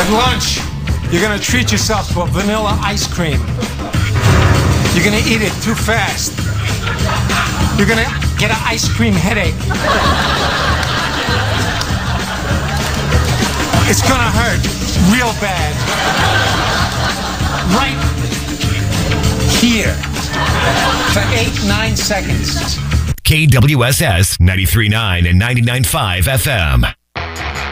At lunch, you're gonna treat yourself to a vanilla ice cream. You're gonna eat it too fast. You're gonna get an ice cream headache. It's gonna hurt real bad. Right here for 8-9 seconds. KWSS 93.9 and 99.5 FM.